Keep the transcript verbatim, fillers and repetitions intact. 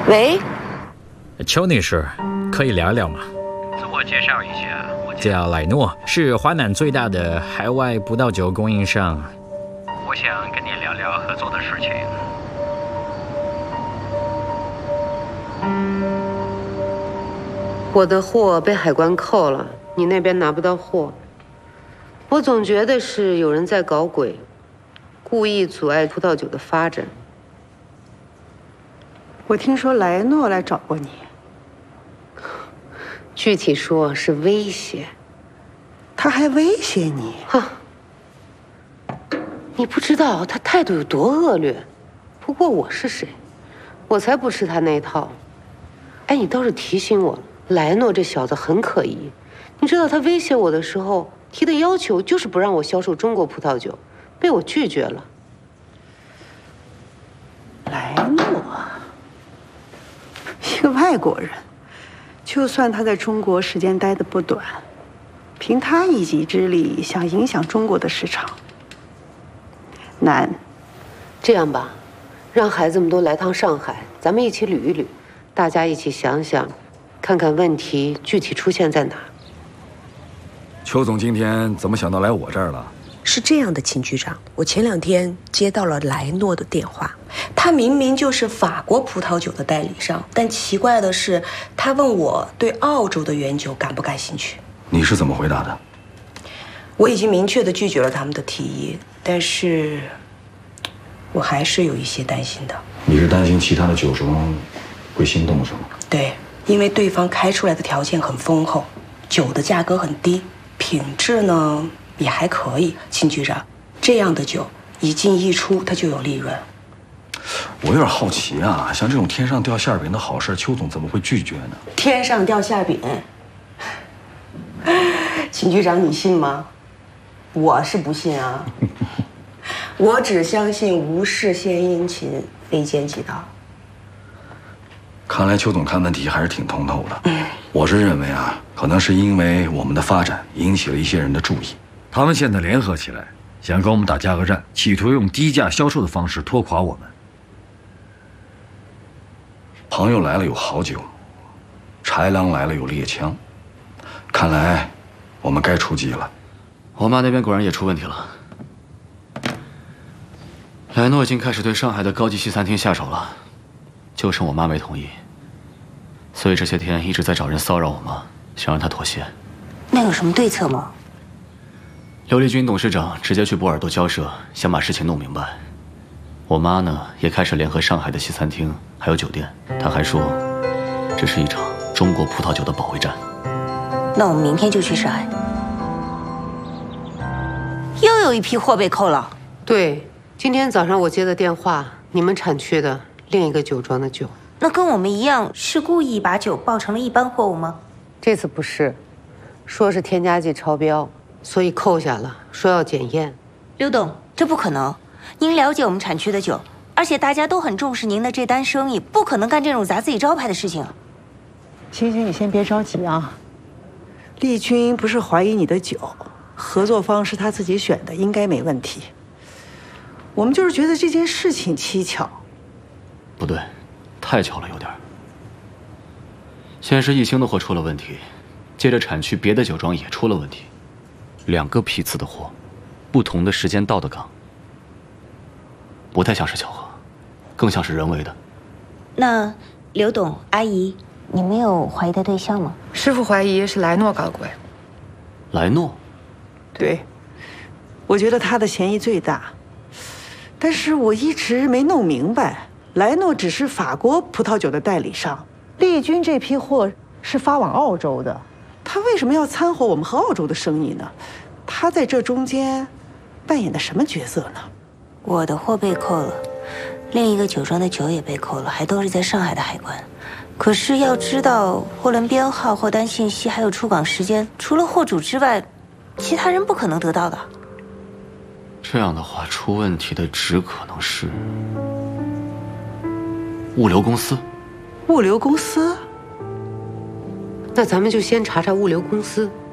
喂， 邱女士，可以聊聊吗？ 自我介绍一下，我叫莱诺，是华南最大的海外葡萄酒供应商。 我想跟你聊聊合作的事情。 我的货被海关扣了，你那边拿不到货。我总觉得是有人在搞鬼，故意阻碍葡萄酒的发展。 我听说莱诺来找过你， 具体说是威胁。 他还威胁你？ 哼，你不知道他态度有多恶劣。不过我是谁，我才不吃他那一套。哎，你倒是提醒我了，莱诺这小子很可疑。你知道他威胁我的时候提的要求就是不让我销售中国葡萄酒，被我拒绝了。 莱诺，一个外国人，就算他在中国时间待得不短，凭他一己之力想影响中国的市场，难。 这样吧，让孩子们都来趟上海，咱们一起捋一捋，大家一起想想，看看问题具体出现在哪。 邱总今天怎么想到来我这儿了？ 是这样的，秦局长，我前两天接到了莱诺的电话，他明明就是法国葡萄酒的代理商，但奇怪的是，他问我对澳洲的原酒感不感兴趣。 你是怎么回答的？ 我已经明确的拒绝了他们的提议，但是我还是有一些担心的。 你是担心其他的酒庄会心动是吗？ 对，因为对方开出来的条件很丰厚，酒的价格很低，品质呢也还可以。秦局长，这样的酒一进一出，它就有利润。 我有点好奇啊，像这种天上掉馅饼的好事，邱总怎么会拒绝呢？ 天上掉馅饼，秦局长，你信吗？我是不信啊。我只相信无事献殷勤，非奸即盗。 看来邱总看问题还是挺通透的。嗯，我是认为啊，可能是因为我们的发展引起了一些人的注意，他们现在联合起来，想跟我们打价格战，企图用低价销售的方式拖垮我们。朋友来了有好酒，豺狼来了有猎枪，看来我们该出击了。 我妈那边果然也出问题了，莱诺已经开始对上海的高级西餐厅下手了，就剩我妈没同意，所以这些天一直在找人骚扰我妈，想让她妥协。 那有什么对策吗？ 刘立军董事长直接去波尔多交涉，想把事情弄明白。我妈呢，也开始联合上海的西餐厅还有酒店，她还说，这是一场中国葡萄酒的保卫战。 那我们明天就去上海。又有一批货被扣了。 对，今天早上我接的电话，你们产区的另一个酒庄的酒。 那跟我们一样，是故意把酒报成了一般货物吗？ 这次不是，说是添加剂超标，所以扣下了，说要检验。 刘董，这不可能。您了解我们产区的酒，而且大家都很重视您的这单生意，不可能干这种砸自己招牌的事情。 青青，你先别着急啊。丽君不是怀疑你的酒，合作方是他自己选的，应该没问题。我们就是觉得这件事情蹊跷。 不对，太巧了有点。先是一星的货出了问题，接着产区别的酒庄也出了问题，两个批次的货，不同的时间到的港，不太像是巧合，更像是人为的。 那刘董、阿姨，你们有怀疑的对象吗？ 师傅怀疑是莱诺搞鬼。 莱诺？ 对，我觉得他的嫌疑最大。但是我一直没弄明白，莱诺只是法国葡萄酒的代理商，丽君这批货是发往澳洲的，他为什么要掺和我们和澳洲的生意呢？他在这中间扮演的什么角色呢？ 我的货被扣了，另一个酒庄的酒也被扣了，还都是在上海的海关。可是要知道，货轮编号、货单信息还有出港时间，除了货主之外，其他人不可能得到的。 这样的话，出问题的只可能是物流公司。 物流公司？ 那咱们就先查查物流公司。